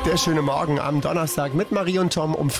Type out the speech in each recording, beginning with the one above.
Der schöne Morgen am Donnerstag mit Marie und Tom um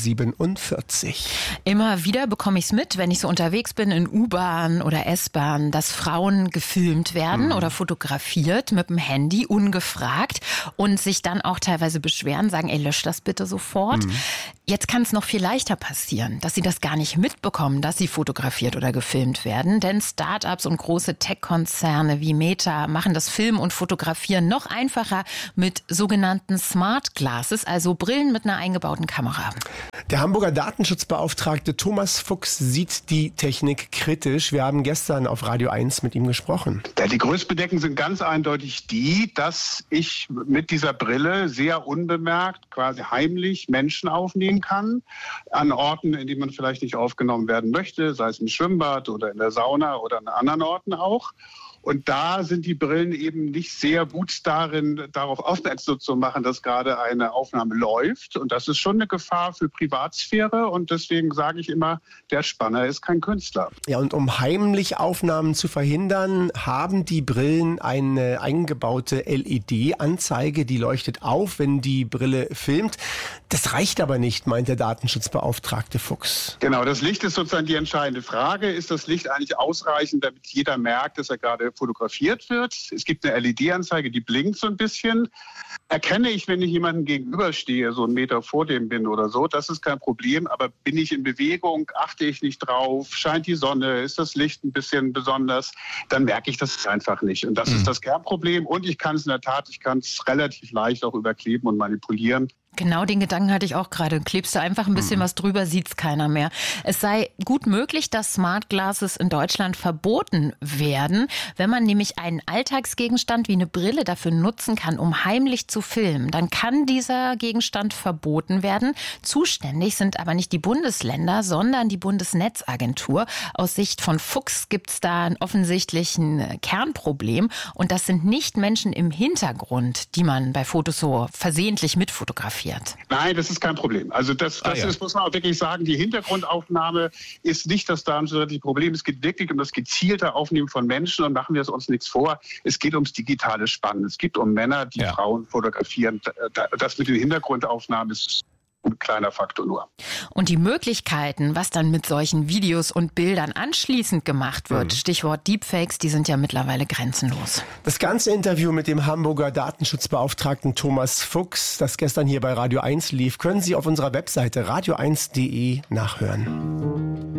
5.47 Uhr. Immer wieder bekomme ich es mit, wenn ich so unterwegs bin in U-Bahn oder S-Bahn, dass Frauen gefilmt werden oder fotografiert mit dem Handy, ungefragt, und sich dann auch teilweise beschweren, sagen, ey, lösch das bitte sofort. Jetzt kann es noch viel leichter passieren, dass sie das gar nicht mitbekommen, dass sie fotografiert oder gefilmt werden. Denn Start-ups und große Tech-Konzerne wie Meta machen das Filmen und Fotografieren noch einfacher mit sogenannten Smart Glasses, also Brillen mit einer eingebauten Kamera. Der Hamburger Datenschutzbeauftragte Thomas Fuchs sieht die Technik kritisch. Wir haben gestern auf Radio 1 mit ihm gesprochen. Die größten Bedenken sind ganz eindeutig die, dass ich mit dieser Brille sehr unbemerkt, quasi heimlich Menschen aufnehmen kann, an Orten, in denen man vielleicht nicht aufgenommen werden möchte, sei es im Schwimmbad oder in der Sauna oder an anderen Orten auch. Und da sind die Brillen eben nicht sehr gut darin, darauf aufmerksam zu machen, dass gerade eine Aufnahme läuft. Und das ist schon eine Gefahr für Privatsphäre. Und deswegen sage ich immer, der Spanner ist kein Künstler. Ja, und um heimlich Aufnahmen zu verhindern, haben die Brillen eine eingebaute LED-Anzeige, die leuchtet auf, wenn die Brille filmt. Das reicht aber nicht, meint der Datenschutzbeauftragte Fuchs. Genau, das Licht ist sozusagen die entscheidende Frage. Ist das Licht eigentlich ausreichend, damit jeder merkt, dass er gerade fotografiert wird? Es gibt eine LED-Anzeige, die blinkt so ein bisschen. Erkenne ich, wenn ich jemandem gegenüberstehe, so einen Meter vor dem bin oder so, das ist kein Problem. Aber bin ich in Bewegung, achte ich nicht drauf, scheint die Sonne, ist das Licht ein bisschen besonders, dann merke ich das einfach nicht. Und das ist das Kernproblem. Und ich kann es in der Tat, ich kann es relativ leicht auch überkleben und manipulieren. Genau den Gedanken hatte ich auch gerade. Klebst du einfach ein bisschen was drüber, sieht's keiner mehr. Es sei gut möglich, dass Smart Glasses in Deutschland verboten werden, wenn man nämlich einen Alltagsgegenstand wie eine Brille dafür nutzen kann, um heimlich zu filmen. Dann kann dieser Gegenstand verboten werden. Zuständig sind aber nicht die Bundesländer, sondern die Bundesnetzagentur. Aus Sicht von Fuchs gibt's da einen offensichtlichen Kernproblem. Und das sind nicht Menschen im Hintergrund, die man bei Fotos so versehentlich mitfotografiert. Nein, das ist kein Problem. Also das ist, muss man auch wirklich sagen, die Hintergrundaufnahme ist nicht das datenschutzrechtliche Problem. Es geht wirklich um das gezielte Aufnehmen von Menschen, und machen wir es uns nichts vor. Es geht ums digitale Spannen. Es geht um Männer, die Frauen fotografieren. Das mit den Hintergrundaufnahmen ist ein kleiner Faktor nur. Und die Möglichkeiten, was dann mit solchen Videos und Bildern anschließend gemacht wird, Stichwort Deepfakes, die sind ja mittlerweile grenzenlos. Das ganze Interview mit dem Hamburger Datenschutzbeauftragten Thomas Fuchs, das gestern hier bei Radio 1 lief, können Sie auf unserer Webseite radio1.de nachhören.